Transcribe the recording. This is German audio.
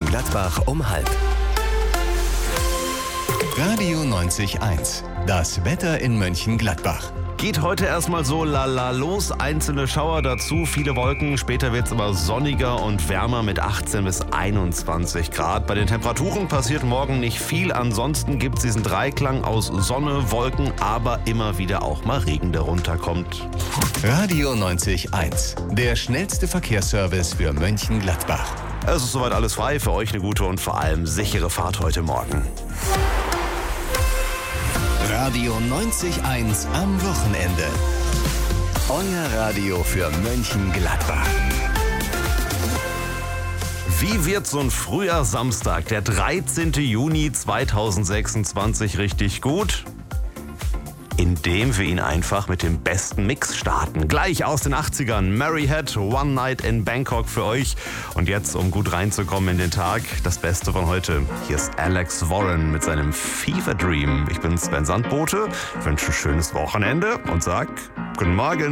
Mönchengladbach um 12:30. Radio 90.1. Das Wetter in Mönchengladbach. Geht heute erstmal so lala los, einzelne Schauer dazu, viele Wolken, später wird es aber sonniger und wärmer mit 18 bis 21 Grad. Bei den Temperaturen passiert morgen nicht viel, ansonsten gibt es diesen Dreiklang aus Sonne, Wolken, aber immer wieder auch mal Regen, der runterkommt. Radio 90.1. Der schnellste Verkehrsservice für Mönchengladbach. Es ist soweit alles frei, für euch eine gute und vor allem sichere Fahrt heute Morgen. Radio 90.1 am Wochenende. Euer Radio für Mönchengladbach. Wie wird so ein früher Samstag, der 13. Juni 2026, richtig gut? Indem wir ihn einfach mit dem besten Mix starten. Gleich aus den 80ern. Mary Had, One Night in Bangkok für euch. Und jetzt, um gut reinzukommen in den Tag, das Beste von heute. Hier ist Alex Warren mit seinem Fever Dream. Ich bin Sven Sandbote, wünsche ein schönes Wochenende und sag guten Morgen.